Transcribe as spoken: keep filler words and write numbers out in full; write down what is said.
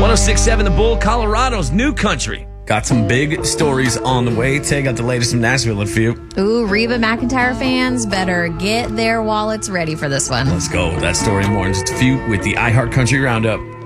one oh six point seven The Bull, Colorado's new country. Got some big stories on the way. Tay got the latest from Nashville in a few. Ooh, Reba McEntire fans better get their wallets ready for this one. Let's go. That story and more in just a few with the iHeart Country Roundup.